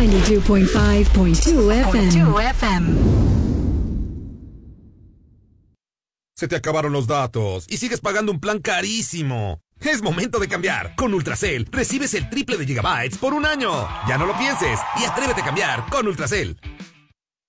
92.5.2 FM. Se te acabaron los datos y sigues pagando un plan carísimo. Es momento de cambiar. Con Ultracel recibes el triple de gigabytes por un año. Ya no lo pienses y atrévete a cambiar con Ultracel.